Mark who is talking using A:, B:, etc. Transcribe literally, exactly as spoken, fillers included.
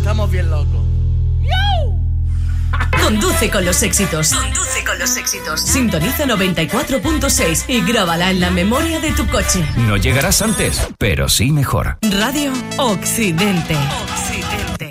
A: estamos bien locos.
B: Conduce con los éxitos. Conduce con los éxitos. Sintoniza noventa y cuatro punto seis y grábala en la memoria de tu coche.
C: No llegarás antes, pero sí mejor.
B: Radio Occidente. Occidente.